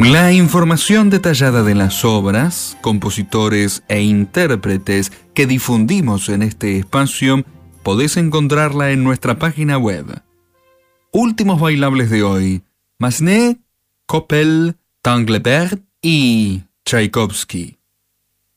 La información detallada de las obras, compositores e intérpretes que difundimos en este espacio podés encontrarla en nuestra página web. Últimos bailables de hoy: Massenet, Coppel, Tangleberg y Tchaikovsky.